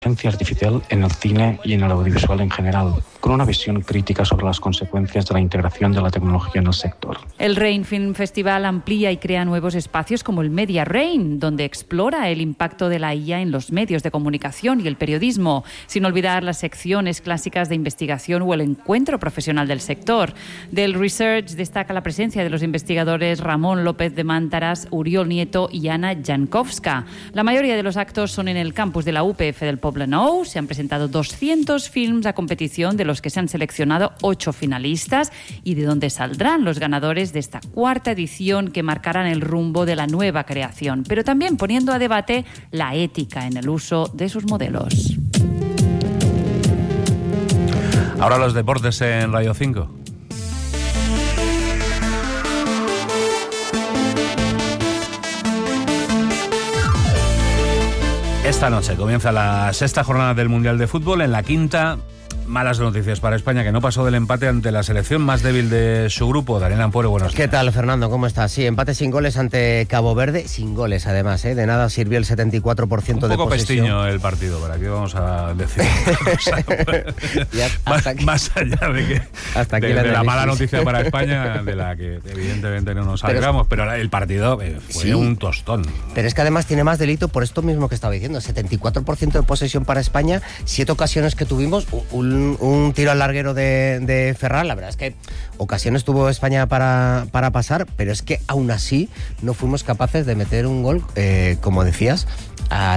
inteligencia artificial en el cine y en el audiovisual en general, con una visión crítica sobre las consecuencias de la integración de la tecnología en el sector. El Rain Film Festival amplía y crea nuevos espacios como el Media Rain, donde explora el impacto de la IA en los medios de comunicación y el periodismo, sin olvidar las secciones clásicas de investigación o el encuentro profesional del sector. Del Research destaca la presencia de los investigadores Ramón López de Mántaras, Uriol Nieto y Anna Jankowska. La mayoría de los actos son en el campus de la UPF del Poblenou. Se han presentado 200 films a competición, de los que se han seleccionado 8 finalistas y de donde saldrán los ganadores de esta cuarta edición que marcarán el rumbo de la nueva creación, pero también poniendo a debate la ética en el uso de sus modelos. Ahora los deportes en Radio 5. Esta noche comienza la sexta jornada del Mundial de Fútbol. En la quinta, malas noticias para España, que no pasó del empate ante la selección más débil de su grupo. Daniel Ampuero, buenos días. ¿Qué tal, Fernando? ¿Cómo estás? Sí, empate sin goles ante Cabo Verde, sin goles además, ¿eh? De nada sirvió el 74% de posesión. Un poco pestiño el partido, ¿para qué vamos a decir? Más allá de que de la mala noticia para España, de la que evidentemente no nos alegramos, pero el partido fue un tostón. Pero es que además tiene más delito por esto mismo que estaba diciendo, 74% de posesión para España, 7 ocasiones que tuvimos, un tiro al larguero de Ferran. La verdad es que ocasiones tuvo España para pasar, pero es que aún así no fuimos capaces de meter un gol, como decías, a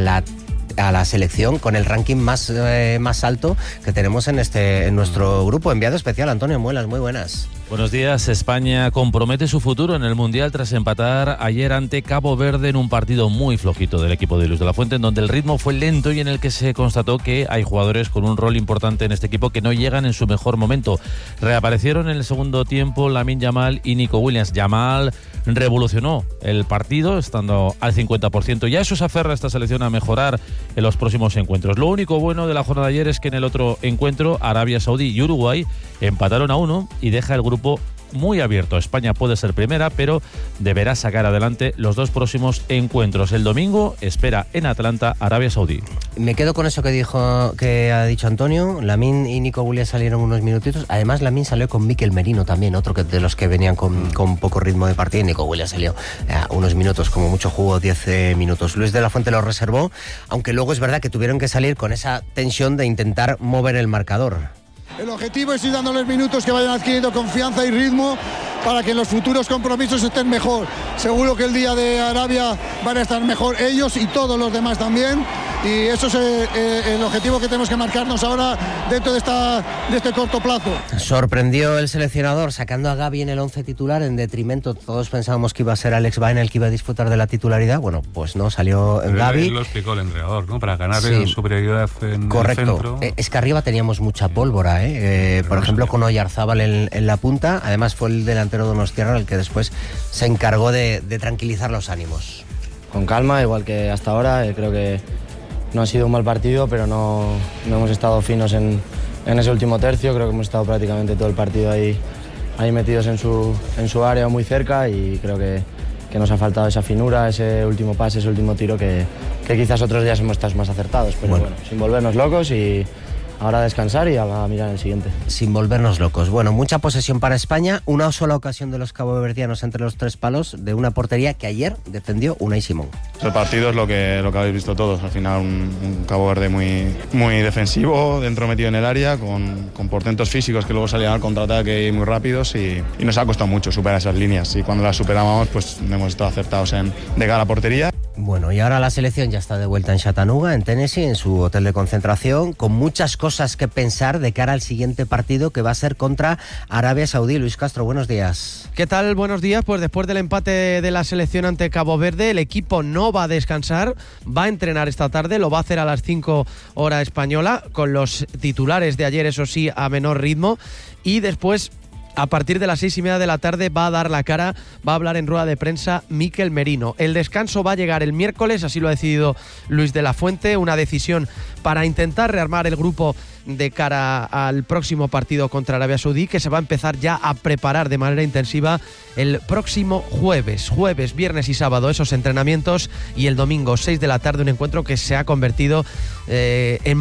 la selección con el ranking más alto que tenemos en nuestro grupo. Enviado especial Antonio Muelas, muy buenas. Buenos días. España compromete su futuro en el Mundial tras empatar ayer ante Cabo Verde en un partido muy flojito del equipo de Luis de la Fuente, en donde el ritmo fue lento y en el que se constató que hay jugadores con un rol importante en este equipo que no llegan en su mejor momento. Reaparecieron en el segundo tiempo Lamine Yamal y Nico Williams. Yamal revolucionó el partido estando al 50%. Ya eso se aferra esta selección a mejorar en los próximos encuentros. Lo único bueno de la jornada de ayer es que en el otro encuentro Arabia Saudí y Uruguay empataron a 1 y deja el grupo muy abierto. España puede ser primera, pero deberá sacar adelante los 2 próximos encuentros. El domingo espera en Atlanta Arabia Saudí. Me quedo con eso que ha dicho Antonio. Lamine y Nico Williams salieron unos minutitos. Además, Lamine salió con Mikel Merino también, otro de los que venían con poco ritmo de partido. Y Nico Williams salió unos minutos, como mucho jugó 10 minutos. Luis de la Fuente lo reservó, aunque luego es verdad que tuvieron que salir con esa tensión de intentar mover el marcador. El objetivo es ir dándoles minutos que vayan adquiriendo confianza y ritmo para que en los futuros compromisos estén mejor. Seguro que el día de Arabia van a estar mejor ellos y todos los demás también. Y eso es el objetivo que tenemos que marcarnos ahora dentro de este corto plazo. Sorprendió el seleccionador sacando a Gavi en el 11 titular en detrimento. Todos pensábamos que iba a ser Alex Baena el que iba a disfrutar de la titularidad. Bueno, pues no, salió en Gavi. Lo explicó el entrenador, ¿no? Para ganar en superioridad en el centro. Es que arriba teníamos mucha pólvora, por ejemplo, con Oyarzábal en la punta. Además fue el delantero Donostiarra el que después se encargó de tranquilizar los ánimos. Con calma, igual que hasta ahora. Creo que no ha sido un mal partido, pero no hemos estado finos en ese último tercio. Creo que hemos estado prácticamente todo el partido ahí metidos en su área, muy cerca, y creo que nos ha faltado esa finura, ese último pase, ese último tiro que quizás otros días hemos estado más acertados. Pero bueno, sin volvernos locos y ahora a descansar y a mirar el siguiente. Sin volvernos locos. Bueno, mucha posesión para España, una sola ocasión de los caboverdianos entre los 3 palos de una portería que ayer defendió Unai Simón. El partido es lo que habéis visto todos. Al final un Cabo Verde muy defensivo, dentro metido en el área, con portentos físicos que luego salían al contraataque muy rápidos y nos ha costado mucho superar esas líneas. Y cuando las superábamos, pues hemos estado acertados de cara a la portería. Bueno, y ahora la selección ya está de vuelta en Chattanooga, en Tennessee, en su hotel de concentración, con muchas cosas que pensar de cara al siguiente partido que va a ser contra Arabia Saudí. Luis Castro, buenos días. ¿Qué tal? Buenos días. Pues después del empate de la selección ante Cabo Verde, el equipo no va a descansar, va a entrenar esta tarde, lo va a hacer a las 5 hora española, con los titulares de ayer, eso sí, a menor ritmo, y después, a partir de las 6:30 de la tarde, va a dar la cara, va a hablar en rueda de prensa Mikel Merino. El descanso va a llegar el miércoles, así lo ha decidido Luis de la Fuente, una decisión para intentar rearmar el grupo de cara al próximo partido contra Arabia Saudí, que se va a empezar ya a preparar de manera intensiva el próximo jueves, viernes y sábado, esos entrenamientos, y el domingo 6 de la tarde un encuentro que se ha convertido en